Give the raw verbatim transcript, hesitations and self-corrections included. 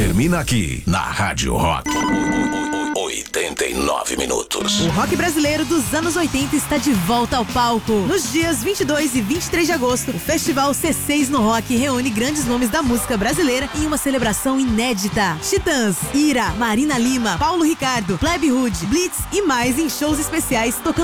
termina aqui na Rádio Rock. oitenta e nove minutos. O rock brasileiro dos anos oitenta está de volta ao palco. Nos dias vinte e dois e vinte e três de agosto, o Festival C seis no Rock reúne grandes nomes da música brasileira em uma celebração inédita. Titãs, Ira, Marina Lima, Paulo Ricardo, Plebe Rude, Blitz e mais em shows especiais tocando